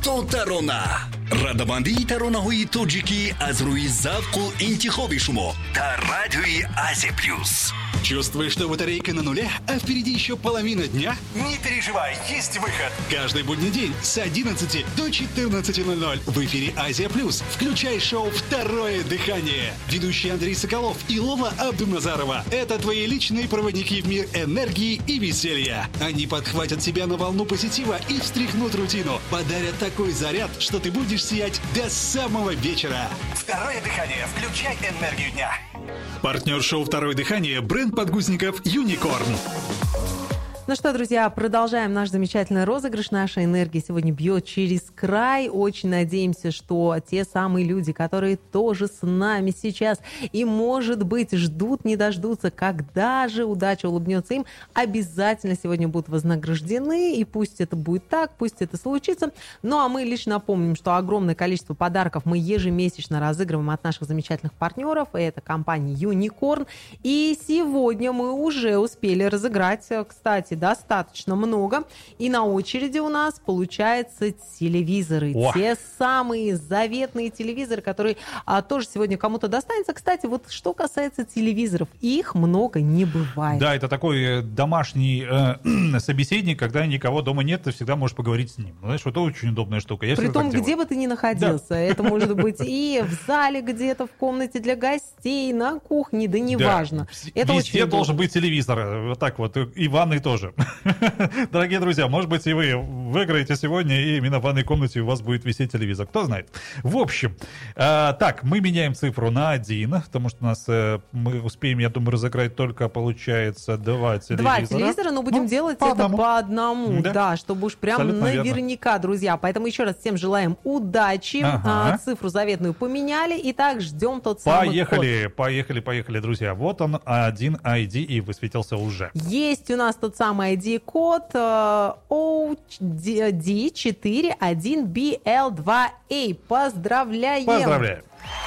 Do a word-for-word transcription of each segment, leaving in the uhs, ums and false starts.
то тарона. радамандии таронаҳои тоҷикӣ аз рӯи завқу интихоби шумо дар радиои Азия Плюс. Чувствуешь, что батарейка на нуле, а впереди еще половина дня? Не переживай, есть выход. Каждый будний день с одиннадцати до четырнадцати ноль-ноль в эфире Азия Плюс. Включай шоу «Второе дыхание». Ведущий Андрей Соколов и Лола Абдуназарова. Это твои личные проводники в мир энергии и веселья. Они подхватят тебя на волну позитива и встряхнут рутину. Подарят такой заряд, что ты будешь сиять до самого вечера. Второе дыхание. Включай энергию дня. Партнер шоу «Второе дыхание» — бренд подгузников «Юникорн». Ну что, друзья, продолжаем наш замечательный розыгрыш. Наша энергия сегодня бьет через край. Очень надеемся, что те самые люди, которые тоже с нами сейчас и, может быть, ждут, не дождутся, когда же удача улыбнется им, обязательно сегодня будут вознаграждены. И пусть это будет так, пусть это случится. Ну а мы лишь напомним, что огромное количество подарков мы ежемесячно разыгрываем от наших замечательных партнеров. Это компания «Юникорн». И сегодня мы уже успели разыграть, кстати, достаточно много. И на очереди у нас, получается, телевизоры. О. Те самые заветные телевизоры, которые а, тоже сегодня кому-то достанется. Кстати, вот что касается телевизоров, их много не бывает. Да, это такой домашний э, собеседник, когда никого дома нет, ты всегда можешь поговорить с ним. Знаешь, вот это очень удобная штука. Я Притом, где делаю. бы ты ни находился. Да. Это может быть и в зале где-то, в комнате для гостей, на кухне, да неважно. Да. Это Везде очень должен удобно. быть телевизор. Вот так вот. И ванной тоже. Дорогие друзья, может быть, и вы выиграете сегодня, и именно в ванной комнате у вас будет висеть телевизор. Кто знает. В общем, э, так, мы меняем цифру на один, потому что у нас э, мы успеем, я думаю, разыграть только, получается, два телевизора. Два телевизора, но будем ну, делать по это одному. по одному. Да, Да. чтобы уж прям Абсолютно наверняка, верно. друзья. Поэтому еще раз всем желаем удачи. Ага. А, цифру заветную поменяли. И так ждем тот самый Поехали, код. поехали, поехали, друзья. Вот он, один ай ди, и высветился уже. Есть у нас тот самый ай ди-код о ди четыре один би эл два эй. Поздравляем! Поздравляю.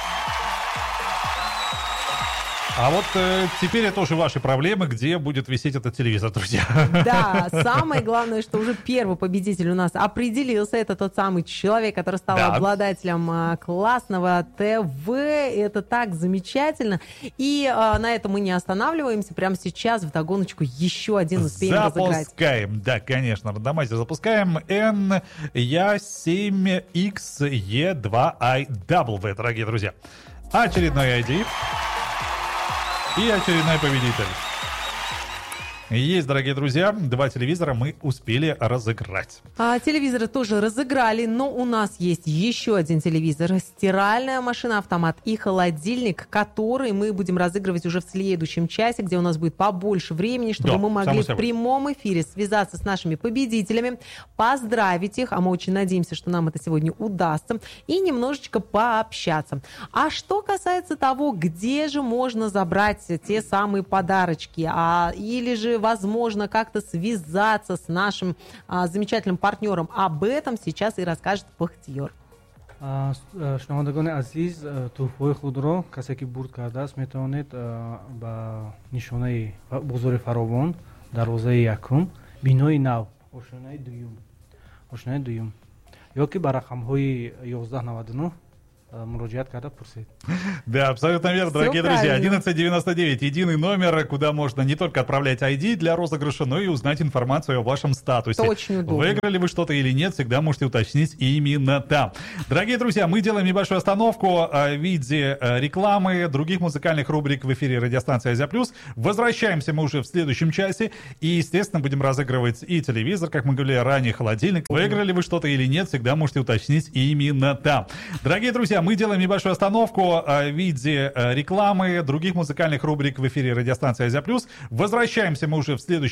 А вот э, теперь это уже ваши проблемы, где будет висеть этот телевизор, друзья. Да, самое главное, что уже первый победитель у нас определился. Это тот самый человек, который стал Да. обладателем а, классного ТВ. Это так замечательно. И а, на этом мы не останавливаемся. Прямо сейчас вдогоночку еще один успеем разыграть. Запускаем, да, конечно, рандомайзер запускаем. эн я семь икс и два ай дабл ви, дорогие друзья. Очередной ай ди. И очередной победитель. Есть, дорогие друзья, два телевизора мы успели разыграть. А, телевизоры тоже разыграли, но у нас есть еще один телевизор. Стиральная машина, автомат и холодильник, который мы будем разыгрывать уже в следующем часе, где у нас будет побольше времени, чтобы Да, мы могли само в собой. прямом эфире связаться с нашими победителями, поздравить их, а мы очень надеемся, что нам это сегодня удастся, и немножечко пообщаться. А что касается того, где же можно забрать те самые подарочки, а, или же возможно как-то связаться с нашим а, замечательным партнером. Об этом сейчас и расскажет Бахтиёр. шунавандагони азиз, тӯҳфаҳои худро касе ки бурд кардааст метавонед ба нишонаи бозори фаровон дарвозаи якум бинои нав ошонаи дуюм ошонаи дуюм ё ки ба рақамҳои ёздаҳ наваду нӯҳ муроҷиат карда пурсед. Да, абсолютно верно, Всё дорогие друзья. правильно. одиннадцать девяносто девять, единый номер, куда можно не только отправлять ай ди для розыгрыша, но и узнать информацию о вашем статусе. Это очень удобно. Выиграли вы что-то или нет, всегда можете уточнить именно там. Дорогие друзья, мы делаем небольшую остановку в виде рекламы, других музыкальных рубрик в эфире радиостанции Азия Плюс. Возвращаемся мы уже в следующем часе и, естественно, будем разыгрывать и телевизор, как мы говорили ранее, холодильник. Выиграли вы что-то или нет, всегда можете уточнить именно там. Дорогие друзья, мы делаем небольшую остановку в виде рекламы, других музыкальных рубрик в эфире радиостанции Азия Плюс. Возвращаемся мы уже в следующем